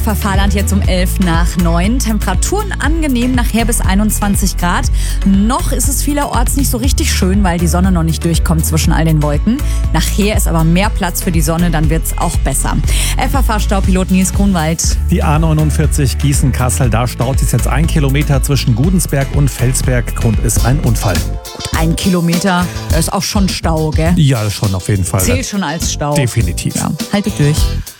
Verfahrland jetzt um 8:11. Temperaturen angenehm, nachher bis 21 Grad. Noch ist es vielerorts nicht so richtig schön, weil die Sonne noch nicht durchkommt zwischen all den Wolken. Nachher ist aber mehr Platz für die Sonne, dann wird's auch besser. FAV-Staupilot Nils Grunwald. Die A49 Gießen-Kassel, da staut sich jetzt 1 Kilometer zwischen Gudensberg und Felsberg. Grund ist ein Unfall. 1 Kilometer, ist auch schon Stau, gell? Ja, schon auf jeden Fall. Zählt schon als Stau. Definitiv. Ja, halt dich durch.